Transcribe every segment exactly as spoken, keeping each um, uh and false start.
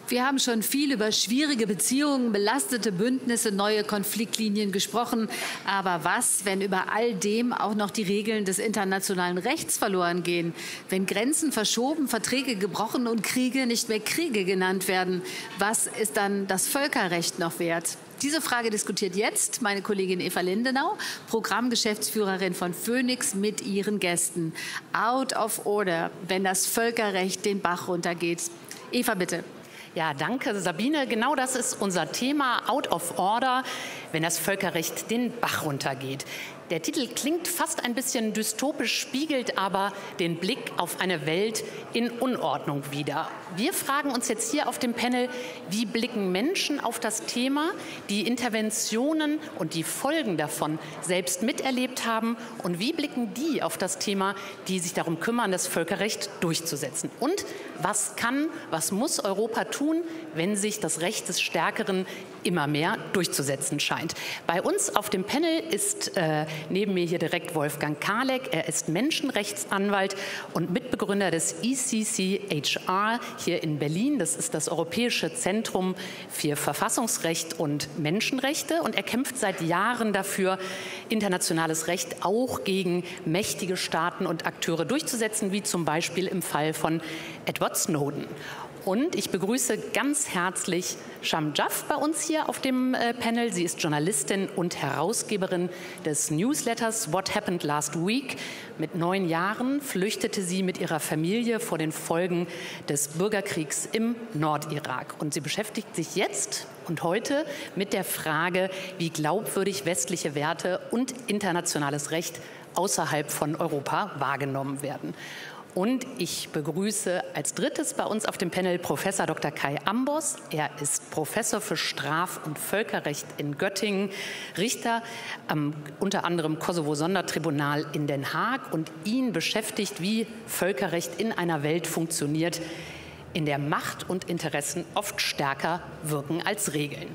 Wir haben schon viel über schwierige Beziehungen, belastete Bündnisse, neue Konfliktlinien gesprochen. Aber was, wenn über all dem auch noch die Regeln des internationalen Rechts verloren gehen? Wenn Grenzen verschoben, Verträge gebrochen und Kriege nicht mehr Kriege genannt werden? Was ist dann das Völkerrecht noch wert? Diese Frage diskutiert jetzt meine Kollegin Eva Lindenau, Programmgeschäftsführerin von Phoenix, mit ihren Gästen. Out of order, wenn das Völkerrecht den Bach runtergeht. Eva, bitte. Ja, danke, Sabine. Genau das ist unser Thema, Out of Order, wenn das Völkerrecht den Bach runtergeht. Der Titel klingt fast ein bisschen dystopisch, spiegelt aber den Blick auf eine Welt in Unordnung wider. Wir fragen uns jetzt hier auf dem Panel, wie blicken Menschen auf das Thema, die Interventionen und die Folgen davon selbst miterlebt haben, und wie blicken die auf das Thema, die sich darum kümmern, das Völkerrecht durchzusetzen. Und was kann, was muss Europa tun, wenn sich das Recht des Stärkeren immer mehr durchzusetzen scheint? Bei uns auf dem Panel ist äh, neben mir hier direkt Wolfgang Karleck. Er ist Menschenrechtsanwalt und Mitbegründer des E C C H R hier in Berlin. Das ist das Europäische Zentrum für Verfassungsrecht und Menschenrechte. Und er kämpft seit Jahren dafür, internationales Recht auch gegen mächtige Staaten und Akteure durchzusetzen, wie zum Beispiel im Fall von Edward Snowden. Und ich begrüße ganz herzlich Sham Jaff bei uns hier auf dem äh, Panel. Sie ist Journalistin und Herausgeberin des Newsletters What Happened Last Week. Mit neun Jahren flüchtete sie mit ihrer Familie vor den Folgen des Bürgerkriegs im Nordirak. Und sie beschäftigt sich jetzt und heute mit der Frage, wie glaubwürdig westliche Werte und internationales Recht außerhalb von Europa wahrgenommen werden. Und ich begrüße als drittes bei uns auf dem Panel Professor Doktor Kai Ambos. Er ist Professor für Straf- und Völkerrecht in Göttingen, Richter am unter anderem Kosovo-Sondertribunal in Den Haag. Und ihn beschäftigt, wie Völkerrecht in einer Welt funktioniert, in der Macht und Interessen oft stärker wirken als Regeln.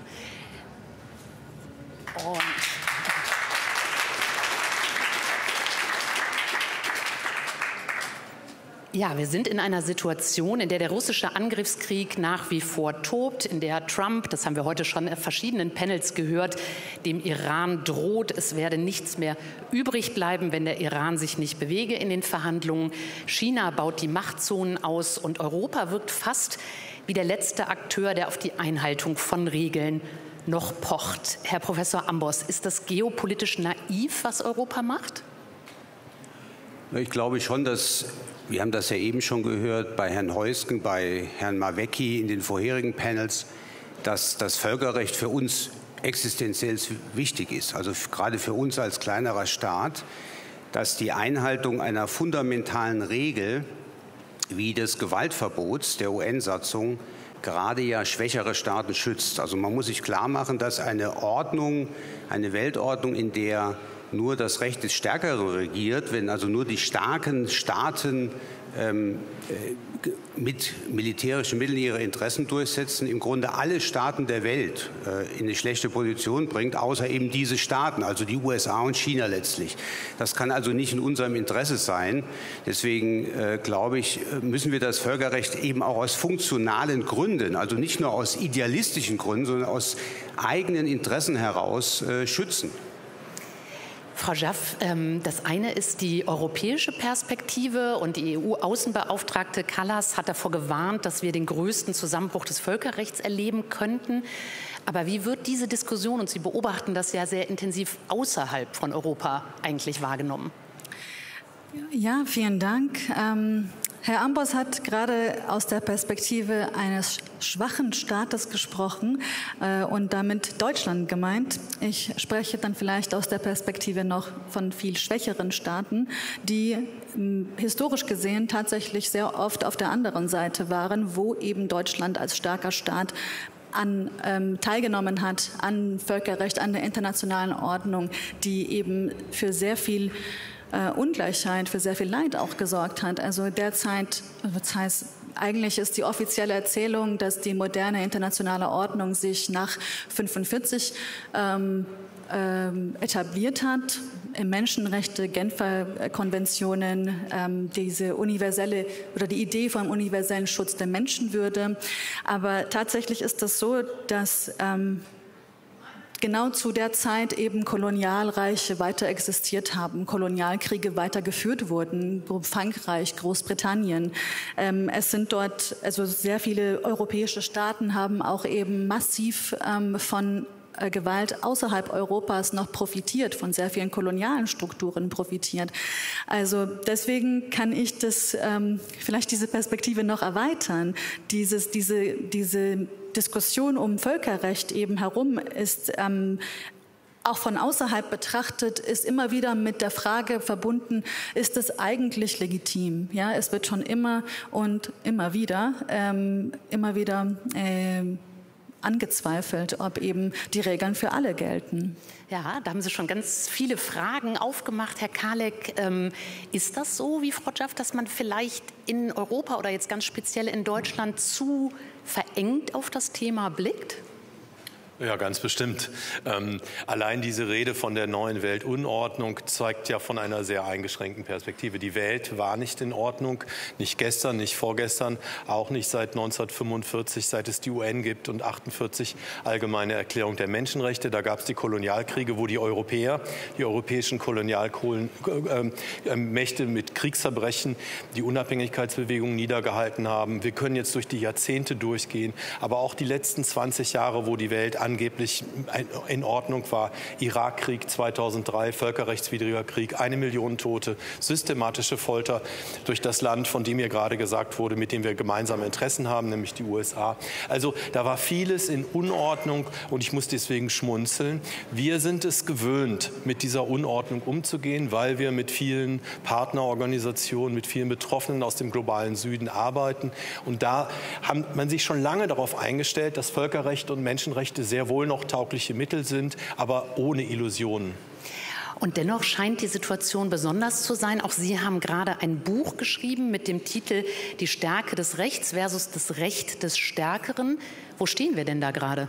Und ja, wir sind in einer Situation, in der der russische Angriffskrieg nach wie vor tobt, in der Trump, das haben wir heute schon in verschiedenen Panels gehört, dem Iran droht, es werde nichts mehr übrig bleiben, wenn der Iran sich nicht bewege in den Verhandlungen. China baut die Machtzonen aus und Europa wirkt fast wie der letzte Akteur, der auf die Einhaltung von Regeln noch pocht. Herr Professor Ambos, ist das geopolitisch naiv, was Europa macht? Ich glaube schon, dass, wir haben das ja eben schon gehört, bei Herrn Heusgen, bei Herrn Mawecki in den vorherigen Panels, dass das Völkerrecht für uns existenziell wichtig ist. Also gerade für uns als kleinerer Staat, dass die Einhaltung einer fundamentalen Regel wie des Gewaltverbots der U N-Satzung gerade ja schwächere Staaten schützt. Also man muss sich klar machen, dass eine Ordnung, eine Weltordnung, in der nur das Recht des Stärkeren regiert, wenn also nur die starken Staaten ähm, mit militärischen Mitteln ihre Interessen durchsetzen, im Grunde alle Staaten der Welt äh, in eine schlechte Position bringt, außer eben diese Staaten, also die U S A und China letztlich. Das kann also nicht in unserem Interesse sein. Deswegen äh, glaube ich, müssen wir das Völkerrecht eben auch aus funktionalen Gründen, also nicht nur aus idealistischen Gründen, sondern aus eigenen Interessen heraus äh, schützen. Frau Jaff, das eine ist die europäische Perspektive, und die E U-Außenbeauftragte Kallas hat davor gewarnt, dass wir den größten Zusammenbruch des Völkerrechts erleben könnten. Aber wie wird diese Diskussion, und Sie beobachten das ja sehr intensiv, außerhalb von Europa eigentlich wahrgenommen? Ja, vielen Dank. Ähm Herr Ambos hat gerade aus der Perspektive eines schwachen Staates gesprochen äh, und damit Deutschland gemeint. Ich spreche dann vielleicht aus der Perspektive noch von viel schwächeren Staaten, die äh, historisch gesehen tatsächlich sehr oft auf der anderen Seite waren, wo eben Deutschland als starker Staat an, ähm, teilgenommen hat an Völkerrecht, an der internationalen Ordnung, die eben für sehr viel Ungleichheit, für sehr viel Leid auch gesorgt hat. Also derzeit, das heißt eigentlich ist die offizielle Erzählung, dass die moderne internationale Ordnung sich nach fünfundvierzig ähm, ähm, etabliert hat. Im Menschenrechte, Genfer Konventionen, ähm, diese universelle oder die Idee vom universellen Schutz der Menschenwürde. Aber tatsächlich ist das so, dass ähm, genau zu der Zeit eben Kolonialreiche weiter existiert haben, Kolonialkriege weiter geführt wurden, Frankreich, Großbritannien. Ähm, es sind dort, also sehr viele europäische Staaten haben auch eben massiv ähm, von äh, Gewalt außerhalb Europas noch profitiert, von sehr vielen kolonialen Strukturen profitiert. Also deswegen kann ich das, ähm, vielleicht diese Perspektive noch erweitern, dieses, diese, diese Diskussion um Völkerrecht eben herum ist ähm, auch von außerhalb betrachtet, ist immer wieder mit der Frage verbunden, ist es eigentlich legitim? Ja, es wird schon immer und immer wieder, ähm, immer wieder äh, angezweifelt, ob eben die Regeln für alle gelten. Ja, da haben Sie schon ganz viele Fragen aufgemacht, Herr Kaleck. Ähm, ist das so, wie Frau Jaff, dass man vielleicht in Europa oder jetzt ganz speziell in Deutschland zu verengt auf das Thema blickt? Ja, ganz bestimmt. Ähm, allein diese Rede von der neuen Weltunordnung zeigt ja von einer sehr eingeschränkten Perspektive. Die Welt war nicht in Ordnung, nicht gestern, nicht vorgestern, auch nicht seit neunzehnhundertfünfundvierzig, seit es die U N gibt und achtundvierzig Allgemeine Erklärung der Menschenrechte. Da gab es die Kolonialkriege, wo die Europäer, die europäischen Kolonialmächte mit Kriegsverbrechen die Unabhängigkeitsbewegung niedergehalten haben. Wir können jetzt durch die Jahrzehnte durchgehen, aber auch die letzten zwanzig Jahre, wo die Welt angeblich in Ordnung war. Irakkrieg zweitausenddrei, völkerrechtswidriger Krieg, eine Million Tote, systematische Folter durch das Land, von dem mir gerade gesagt wurde, mit dem wir gemeinsame Interessen haben, nämlich die U S A. Also da war vieles in Unordnung und ich muss deswegen schmunzeln. Wir sind es gewöhnt, mit dieser Unordnung umzugehen, weil wir mit vielen Partnerorganisationen, mit vielen Betroffenen aus dem globalen Süden arbeiten. Und da hat man sich schon lange darauf eingestellt, dass Völkerrecht und Menschenrechte sehr wohl noch taugliche Mittel sind, aber ohne Illusionen. Und dennoch scheint die Situation besonders zu sein. Auch Sie haben gerade ein Buch geschrieben mit dem Titel Die Stärke des Rechts versus das Recht des Stärkeren. Wo stehen wir denn da gerade?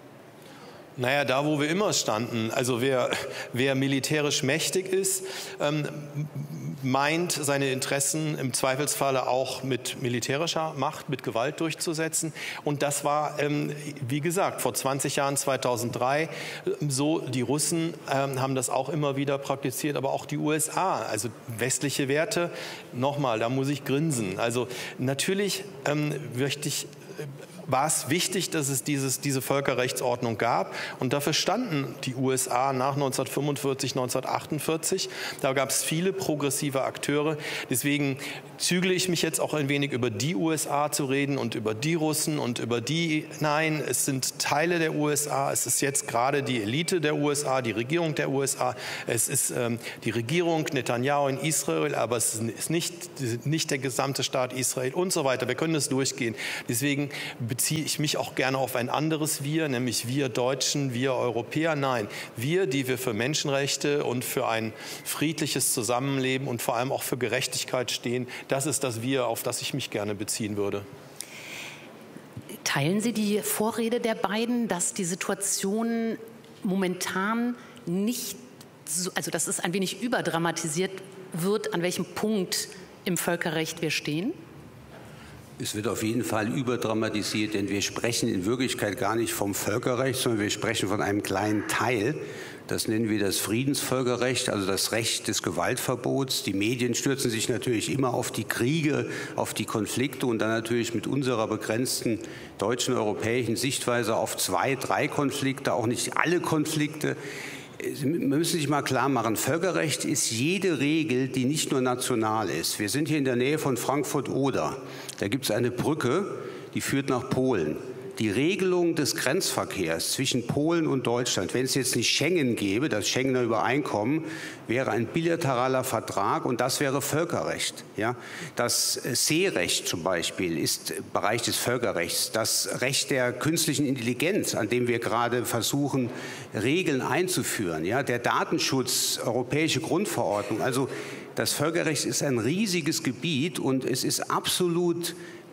Naja, da, wo wir immer standen. Also wer, wer militärisch mächtig ist, ähm, meint, seine Interessen im Zweifelsfalle auch mit militärischer Macht, mit Gewalt durchzusetzen. Und das war, ähm, wie gesagt, vor zwanzig Jahren, zweitausenddrei, so. Die Russen ähm, haben das auch immer wieder praktiziert, aber auch die U S A. Also westliche Werte, nochmal, da muss ich grinsen. Also natürlich ähm, möchte ich... Äh, war es wichtig, dass es dieses, diese Völkerrechtsordnung gab. Und dafür standen die U S A nach neunzehnhundertfünfundvierzig, neunzehnhundertachtundvierzig. Da gab es viele progressive Akteure. Deswegen zügle ich mich jetzt auch ein wenig über die U S A zu reden und über die Russen und über die. Nein, es sind Teile der U S A. Es ist jetzt gerade die Elite der U S A, die Regierung der U S A. Es ist ähm, die Regierung Netanyahu in Israel, aber es ist nicht, nicht der gesamte Staat Israel und so weiter. Wir können das durchgehen. Deswegen beziehe ich mich auch gerne auf ein anderes Wir, nämlich wir Deutschen, wir Europäer. Nein, wir, die wir für Menschenrechte und für ein friedliches Zusammenleben und vor allem auch für Gerechtigkeit stehen, das ist das Wir, auf das ich mich gerne beziehen würde. Teilen Sie die Vorrede der beiden, dass die Situation momentan nicht, so, also dass es ein wenig überdramatisiert wird, an welchem Punkt im Völkerrecht wir stehen? Es wird auf jeden Fall überdramatisiert, denn wir sprechen in Wirklichkeit gar nicht vom Völkerrecht, sondern wir sprechen von einem kleinen Teil. Das nennen wir das Friedensvölkerrecht, also das Recht des Gewaltverbots. Die Medien stürzen sich natürlich immer auf die Kriege, auf die Konflikte und dann natürlich mit unserer begrenzten deutschen, europäischen Sichtweise auf zwei, drei Konflikte, auch nicht alle Konflikte. Wir müssen sich mal klar machen, Völkerrecht ist jede Regel, die nicht nur national ist. Wir sind hier in der Nähe von Frankfurt-Oder. Da gibt es eine Brücke, die führt nach Polen. Die Regelung des Grenzverkehrs zwischen Polen und Deutschland, wenn es jetzt nicht Schengen gäbe, das Schengener Übereinkommen, wäre ein bilateraler Vertrag und das wäre Völkerrecht. Ja? Das Seerecht zum Beispiel ist Bereich des Völkerrechts. Das Recht der künstlichen Intelligenz, an dem wir gerade versuchen, Regeln einzuführen. Ja? Der Datenschutz, Europäische Grundverordnung. Also das Völkerrecht ist ein riesiges Gebiet und es ist absolut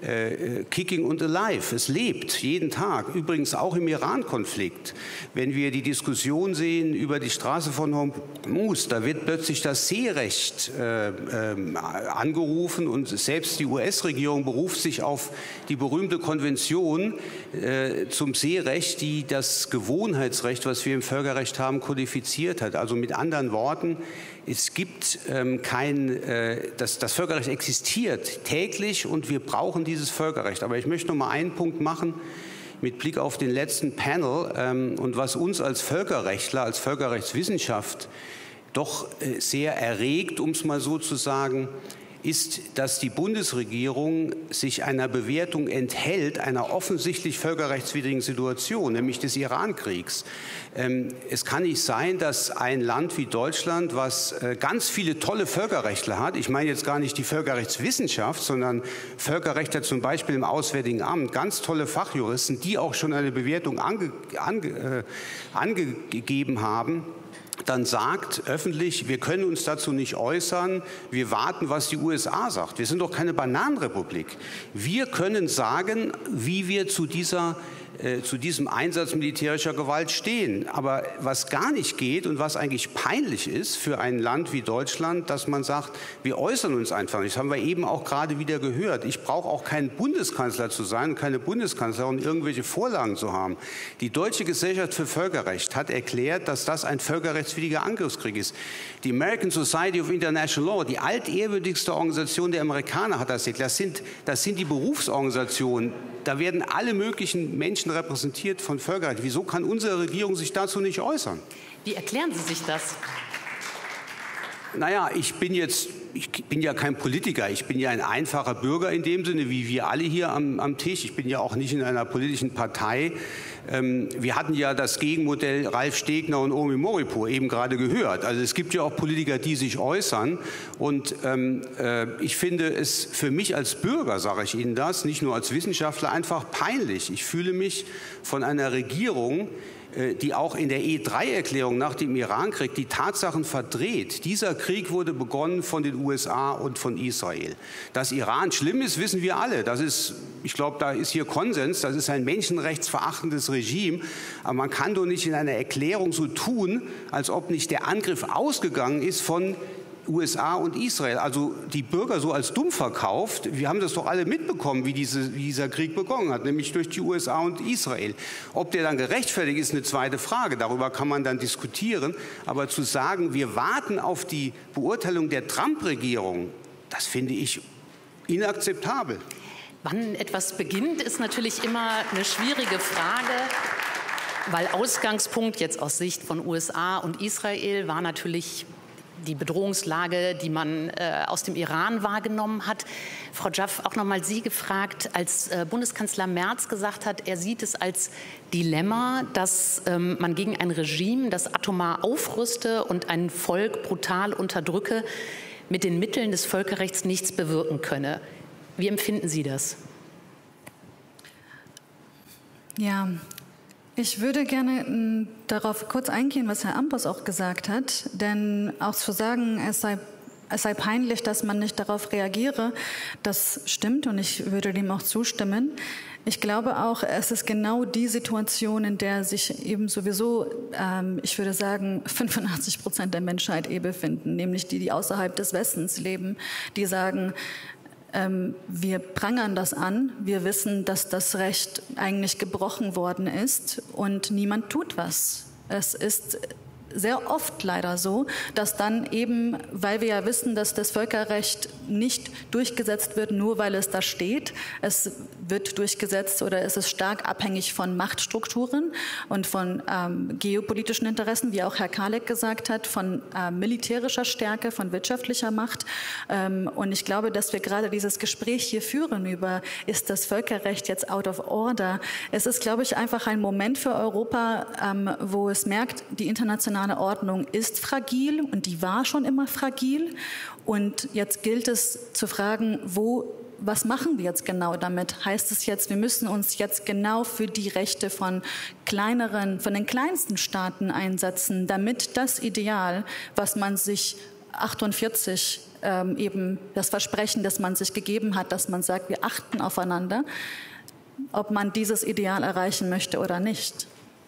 äh, kicking und alive. Es lebt jeden Tag, übrigens auch im Iran-Konflikt. Wenn wir die Diskussion sehen über die Straße von Hormuz, da wird plötzlich das Seerecht äh, äh, angerufen und selbst die U S-Regierung beruft sich auf die berühmte Konvention äh, zum Seerecht, die das Gewohnheitsrecht, was wir im Völkerrecht haben, kodifiziert hat. Also mit anderen Worten, es gibt ähm, kein, äh, das, das Völkerrecht existiert täglich und wir brauchen dieses Völkerrecht. Aber ich möchte noch mal einen Punkt machen mit Blick auf den letzten Panel ähm, und was uns als Völkerrechtler, als Völkerrechtswissenschaft doch äh, sehr erregt, um es mal so zu sagen, ist, dass die Bundesregierung sich einer Bewertung enthält, einer offensichtlich völkerrechtswidrigen Situation, nämlich des Irankriegs. Ähm, es kann nicht sein, dass ein Land wie Deutschland, was äh, ganz viele tolle Völkerrechtler hat, ich meine jetzt gar nicht die Völkerrechtswissenschaft, sondern Völkerrechtler zum Beispiel im Auswärtigen Amt, ganz tolle Fachjuristen, die auch schon eine Bewertung ange, ange, äh, angegeben haben, dann sagt öffentlich, wir können uns dazu nicht äußern, wir warten, was die U S A sagt. Wir sind doch keine Bananenrepublik. Wir können sagen, wie wir zu dieser äh, zu diesem Einsatz militärischer Gewalt stehen. Aber was gar nicht geht und was eigentlich peinlich ist für ein Land wie Deutschland, dass man sagt, wir äußern uns einfach nicht. Das haben wir eben auch gerade wieder gehört. Ich brauche auch kein Bundeskanzler zu sein und keine Bundeskanzlerin, um irgendwelche Vorlagen zu haben. Die Deutsche Gesellschaft für Völkerrecht hat erklärt, dass das ein völkerrechtswidriger Angriffskrieg ist. Die American Society of International Law, die altehrwürdigste Organisation der Amerikaner, hat das erklärt. Das sind, das sind die Berufsorganisationen. Da werden alle möglichen Menschen repräsentiert von Völkerrecht. Wieso kann unsere Regierung sich dazu nicht äußern? Wie erklären Sie sich das? Naja, ich bin jetzt, ich bin ja kein Politiker, ich bin ja ein einfacher Bürger in dem Sinne, wie wir alle hier am, am Tisch. Ich bin ja auch nicht in einer politischen Partei. Ähm, wir hatten ja das Gegenmodell Ralf Stegner und Omi Moripur eben gerade gehört. Also es gibt ja auch Politiker, die sich äußern. Und ähm, äh, ich finde es für mich als Bürger, sage ich Ihnen das, nicht nur als Wissenschaftler, einfach peinlich. Ich fühle mich von einer Regierung, die auch in der E drei Erklärung nach dem Irankrieg die Tatsachen verdreht. Dieser Krieg wurde begonnen von den U S A und von Israel. Dass Iran schlimm ist, wissen wir alle. Das ist, ich glaube, da ist hier Konsens. Das ist ein menschenrechtsverachtendes Regime. Aber man kann doch nicht in einer Erklärung so tun, als ob nicht der Angriff ausgegangen ist von U S A und Israel, also die Bürger so als dumm verkauft. Wir haben das doch alle mitbekommen, wie, diese, wie dieser Krieg begonnen hat, nämlich durch die U S A und Israel. Ob der dann gerechtfertigt ist, eine zweite Frage. Darüber kann man dann diskutieren. Aber zu sagen, wir warten auf die Beurteilung der Trump-Regierung, das finde ich inakzeptabel. Wann etwas beginnt, ist natürlich immer eine schwierige Frage. Weil Ausgangspunkt jetzt aus Sicht von U S A und Israel war natürlich die Bedrohungslage, die man äh, aus dem Iran wahrgenommen hat. Frau Jaff, auch noch mal Sie gefragt, als äh, Bundeskanzler Merz gesagt hat, er sieht es als Dilemma, dass ähm, man gegen ein Regime, das atomar aufrüste und ein Volk brutal unterdrücke, mit den Mitteln des Völkerrechts nichts bewirken könne. Wie empfinden Sie das? Ja, ich würde gerne m, darauf kurz eingehen, was Herr Ambros auch gesagt hat, denn auch zu sagen, es sei, es sei peinlich, dass man nicht darauf reagiere, das stimmt und ich würde dem auch zustimmen. Ich glaube auch, es ist genau die Situation, in der sich eben sowieso, ähm, ich würde sagen, fünfundachtzig Prozent der Menschheit eh befinden, nämlich die, die außerhalb des Westens leben, die sagen, wir prangern das an, wir wissen, dass das Recht eigentlich gebrochen worden ist und niemand tut was. Es ist sehr oft leider so, dass dann eben, weil wir ja wissen, dass das Völkerrecht nicht durchgesetzt wird, nur weil es da steht. Es wird durchgesetzt oder es ist stark abhängig von Machtstrukturen und von ähm, geopolitischen Interessen, wie auch Herr Kaleck gesagt hat, von äh, militärischer Stärke, von wirtschaftlicher Macht. Ähm, und ich glaube, dass wir gerade dieses Gespräch hier führen über, ist das Völkerrecht jetzt out of order? Es ist, glaube ich, einfach ein Moment für Europa, ähm, wo es merkt, die internationale Ordnung ist fragil und die war schon immer fragil. Und jetzt gilt es zu fragen, wo, was machen wir jetzt genau damit? Heißt es jetzt, wir müssen uns jetzt genau für die Rechte von kleineren, von den kleinsten Staaten einsetzen, damit das Ideal, was man sich achtundvierzig ähm, eben das Versprechen, das man sich gegeben hat, dass man sagt, wir achten aufeinander, ob man dieses Ideal erreichen möchte oder nicht.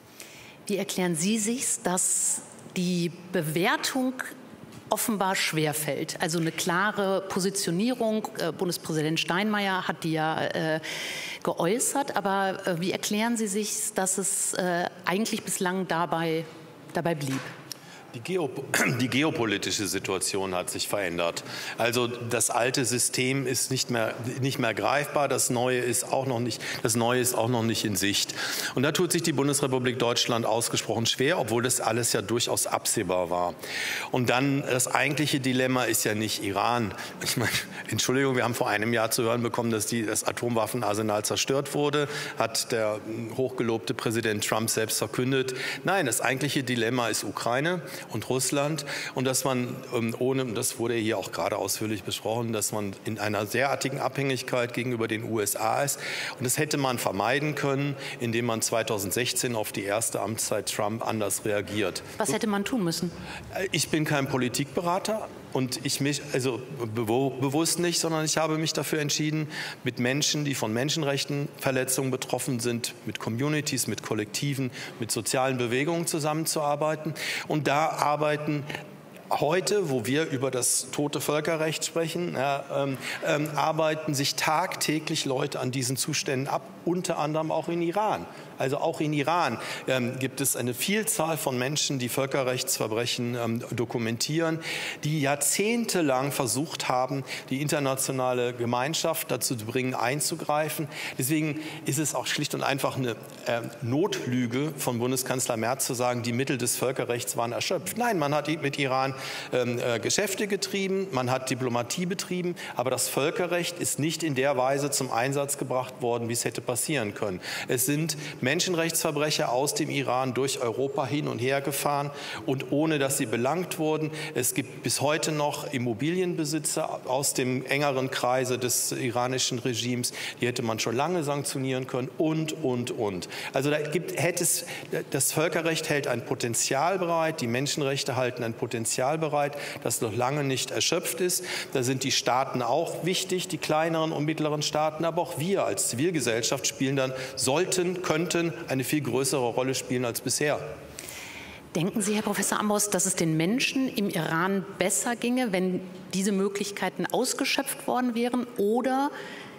Wie erklären Sie sich, dass die Bewertung offenbar schwerfällt? Also eine klare Positionierung, äh, Bundespräsident Steinmeier hat die ja äh, geäußert, aber äh, wie erklären Sie sich, dass es äh, eigentlich bislang dabei, dabei blieb? Die, Geop die geopolitische Situation hat sich verändert. Also das alte System ist nicht mehr, nicht mehr greifbar, das Neue ist auch noch nicht, das Neue ist auch noch nicht in Sicht. Und da tut sich die Bundesrepublik Deutschland ausgesprochen schwer, obwohl das alles ja durchaus absehbar war. Und dann das eigentliche Dilemma ist ja nicht Iran. Ich meine, Entschuldigung, wir haben vor einem Jahr zu hören bekommen, dass die, das Atomwaffenarsenal zerstört wurde, hat der hochgelobte Präsident Trump selbst verkündet. Nein, das eigentliche Dilemma ist Ukraine und Russland und dass man ohne, das wurde hier auch gerade ausführlich besprochen, dass man in einer derartigen Abhängigkeit gegenüber den U S A ist. Und das hätte man vermeiden können, indem man zweitausendsechzehn auf die erste Amtszeit Trump anders reagiert. Was hätte man tun müssen? Ich bin kein Politikberater. Und ich mich, also bewusst nicht, sondern ich habe mich dafür entschieden, mit Menschen, die von Menschenrechtenverletzungen betroffen sind, mit Communities, mit Kollektiven, mit sozialen Bewegungen zusammenzuarbeiten. Und da arbeiten heute, wo wir über das tote Völkerrecht sprechen, ja, ähm, ähm, arbeiten sich tagtäglich Leute an diesen Zuständen ab, unter anderem auch in Iran. Also auch in Iran ähm, gibt es eine Vielzahl von Menschen, die Völkerrechtsverbrechen ähm, dokumentieren, die jahrzehntelang versucht haben, die internationale Gemeinschaft dazu zu bringen, einzugreifen. Deswegen ist es auch schlicht und einfach eine äh, Notlüge von Bundeskanzler Merz zu sagen, die Mittel des Völkerrechts waren erschöpft. Nein, man hat mit Iran ähm, äh, Geschäfte getrieben, man hat Diplomatie betrieben, aber das Völkerrecht ist nicht in der Weise zum Einsatz gebracht worden, wie es hätte passieren können. Es sind Menschenrechtsverbrecher aus dem Iran durch Europa hin und her gefahren und ohne, dass sie belangt wurden. Es gibt bis heute noch Immobilienbesitzer aus dem engeren Kreise des iranischen Regimes, die hätte man schon lange sanktionieren können und, und, und. Also da gibt, hätte es, das Völkerrecht hält ein Potenzial bereit, die Menschenrechte halten ein Potenzial bereit, das noch lange nicht erschöpft ist. Da sind die Staaten auch wichtig, die kleineren und mittleren Staaten, aber auch wir als Zivilgesellschaft spielen dann, sollten, könnten eine viel größere Rolle spielen als bisher. Denken Sie, Herr Professor Amboss, dass es den Menschen im Iran besser ginge, wenn diese Möglichkeiten ausgeschöpft worden wären? Oder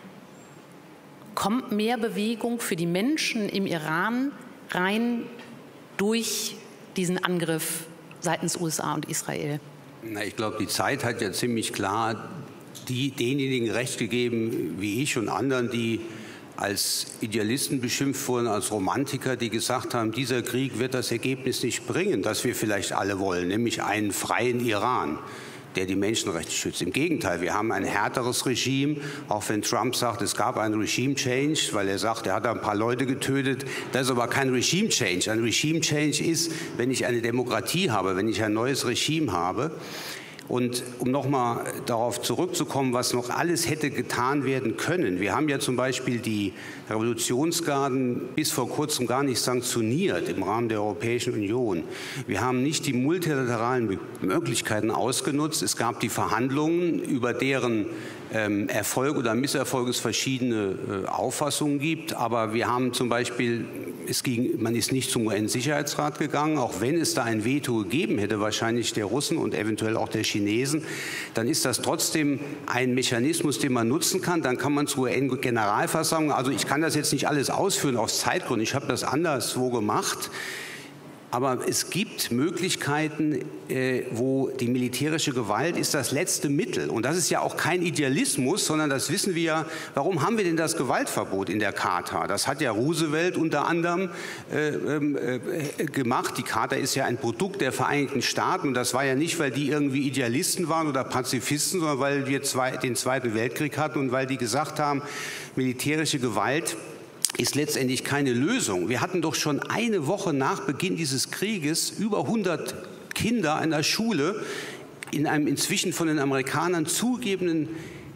kommt mehr Bewegung für die Menschen im Iran rein durch diesen Angriff seitens U S A und Israel? Na, ich glaube, die Zeit hat ja ziemlich klar die, denjenigen Recht gegeben, wie ich und anderen, die als Idealisten beschimpft wurden, als Romantiker, die gesagt haben, dieser Krieg wird das Ergebnis nicht bringen, das wir vielleicht alle wollen, nämlich einen freien Iran, der die Menschenrechte schützt. Im Gegenteil, wir haben ein härteres Regime, auch wenn Trump sagt, es gab einen Regime-Change, weil er sagt, er hat ein paar Leute getötet. Das ist aber kein Regime-Change. Ein Regime-Change ist, wenn ich eine Demokratie habe, wenn ich ein neues Regime habe. Und um noch mal darauf zurückzukommen, was noch alles hätte getan werden können. Wir haben ja zum Beispiel die Revolutionsgarden bis vor kurzem gar nicht sanktioniert im Rahmen der Europäischen Union. Wir haben nicht die multilateralen Möglichkeiten ausgenutzt. Es gab die Verhandlungen, über deren ähm, Erfolg oder Misserfolg es verschiedene äh, Auffassungen gibt. Aber wir haben zum Beispiel, es ging, man ist nicht zum U N-Sicherheitsrat gegangen, auch wenn es da ein Veto gegeben hätte, wahrscheinlich der Russen und eventuell auch der Chinesen, dann ist das trotzdem ein Mechanismus, den man nutzen kann. Dann kann man zur U N-Generalversammlung, also ich kann das jetzt nicht alles ausführen aus Zeitgründen, ich habe das anderswo gemacht. Aber es gibt Möglichkeiten, äh, wo die militärische Gewalt ist das letzte Mittel. Und das ist ja auch kein Idealismus, sondern das wissen wir ja. Warum haben wir denn das Gewaltverbot in der Charta? Das hat ja Roosevelt unter anderem äh, äh, gemacht. Die Charta ist ja ein Produkt der Vereinigten Staaten. Und das war ja nicht, weil die irgendwie Idealisten waren oder Pazifisten, sondern weil wir zwei, den Zweiten Weltkrieg hatten und weil die gesagt haben, militärische Gewalt ist letztendlich keine Lösung. Wir hatten doch schon eine Woche nach Beginn dieses Krieges über hundert Kinder einer Schule in einem inzwischen von den Amerikanern zugegebenen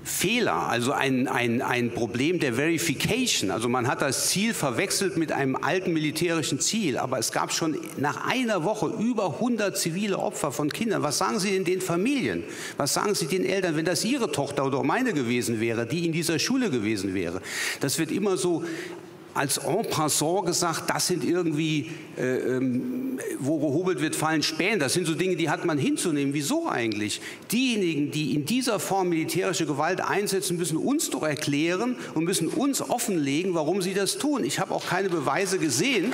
Fehler, also ein, ein, ein Problem der Verification. Also man hat das Ziel verwechselt mit einem alten militärischen Ziel, aber es gab schon nach einer Woche über hundert zivile Opfer von Kindern. Was sagen Sie denn den Familien? Was sagen Sie den Eltern, wenn das Ihre Tochter oder meine gewesen wäre, die in dieser Schule gewesen wäre? Das wird immer so als en passant gesagt, das sind irgendwie, äh, ähm, wo gehobelt wird, fallen Späne. Das sind so Dinge, die hat man hinzunehmen. Wieso eigentlich? Diejenigen, die in dieser Form militärische Gewalt einsetzen, müssen uns doch erklären und müssen uns offenlegen, warum sie das tun. Ich habe auch keine Beweise gesehen,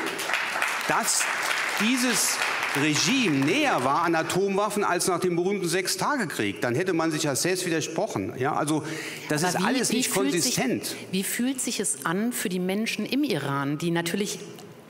dass dieses Regime näher war an Atomwaffen als nach dem berühmten Sechstagekrieg. Dann hätte man sich ja selbst widersprochen. Ja, also das Aber ist wie, alles nicht konsistent. Sich, wie fühlt sich es an für die Menschen im Iran, die natürlich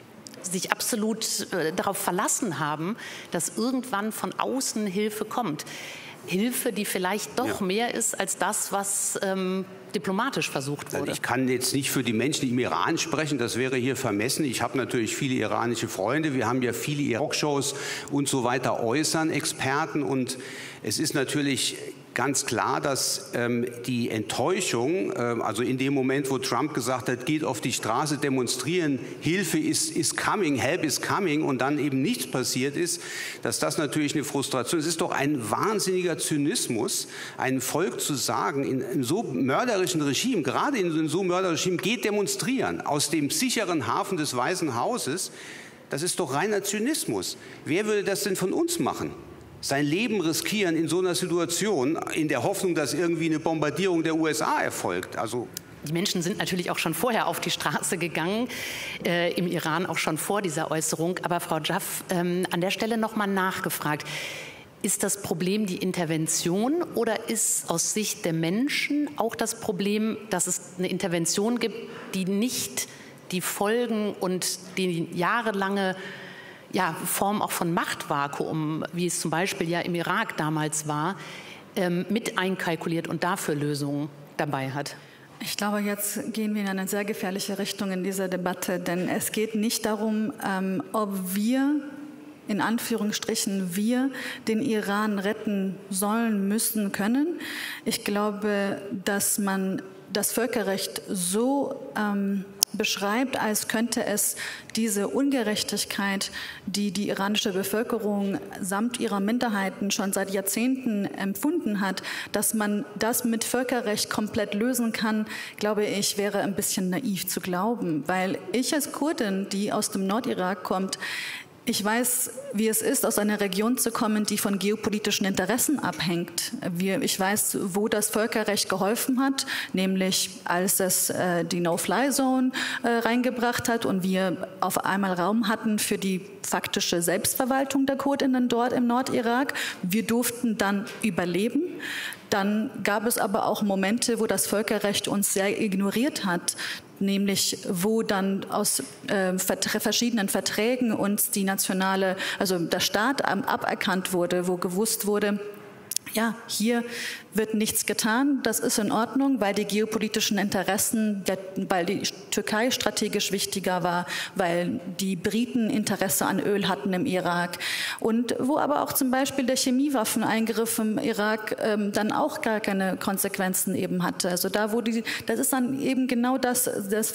sich absolut äh, darauf verlassen haben, dass irgendwann von außen Hilfe kommt? Hilfe, die vielleicht doch ja. mehr ist als das, was ähm, diplomatisch versucht wurde. Also ich kann jetzt nicht für die Menschen im Iran sprechen, das wäre hier vermessen. Ich habe natürlich viele iranische Freunde, wir haben ja viele Talkshows und so weiter äußern Experten, und es ist natürlich ganz klar, dass ähm, die Enttäuschung, ähm, also in dem Moment, wo Trump gesagt hat, geht auf die Straße, demonstrieren, Hilfe ist, ist coming, help is coming, und dann eben nichts passiert ist, dass das natürlich eine Frustration ist. Es ist doch ein wahnsinniger Zynismus, einem Volk zu sagen, in einem so mörderischen Regime, gerade in einem so mörderischen Regime, geht demonstrieren aus dem sicheren Hafen des Weißen Hauses. Das ist doch reiner Zynismus. Wer würde das denn von uns machen? Sein Leben riskieren in so einer Situation, in der Hoffnung, dass irgendwie eine Bombardierung der U S A erfolgt. Also die Menschen sind natürlich auch schon vorher auf die Straße gegangen, äh, im Iran auch schon vor dieser Äußerung. Aber Frau Jaff, ähm, an der Stelle noch mal nachgefragt. Ist das Problem die Intervention oder ist aus Sicht der Menschen auch das Problem, dass es eine Intervention gibt, die nicht die Folgen und die jahrelange ja, Form auch von Machtvakuum, wie es zum Beispiel ja im Irak damals war, ähm, mit einkalkuliert und dafür Lösungen dabei hat? Ich glaube, jetzt gehen wir in eine sehr gefährliche Richtung in dieser Debatte, denn es geht nicht darum, ähm, ob wir, in Anführungsstrichen, wir den Iran retten sollen, müssen, können. Ich glaube, dass man das Völkerrecht so ähm, beschreibt, als könnte es diese Ungerechtigkeit, die die iranische Bevölkerung samt ihrer Minderheiten schon seit Jahrzehnten empfunden hat, dass man das mit Völkerrecht komplett lösen kann, glaube ich, wäre ein bisschen naiv zu glauben. Weil ich als Kurdin, die aus dem Nordirak kommt, ich weiß, wie es ist, aus einer Region zu kommen, die von geopolitischen Interessen abhängt. Wir, ich weiß, wo das Völkerrecht geholfen hat, nämlich als es äh, die No-Fly-Zone äh, reingebracht hat und wir auf einmal Raum hatten für die faktische Selbstverwaltung der Kurdinnen dort im Nordirak. Wir durften dann überleben. Dann gab es aber auch Momente, wo das Völkerrecht uns sehr ignoriert hat, nämlich wo dann aus äh, verschiedenen Verträgen uns die nationale, also der Staat aberkannt wurde, wo gewusst wurde, ja, hier wird nichts getan, das ist in Ordnung, weil die geopolitischen Interessen, weil die Türkei strategisch wichtiger war, weil die Briten Interesse an Öl hatten im Irak und wo aber auch zum Beispiel der Chemiewaffeneingriff im Irak ähm, dann auch gar keine Konsequenzen eben hatte. Also da, wo die, das ist dann eben genau das, das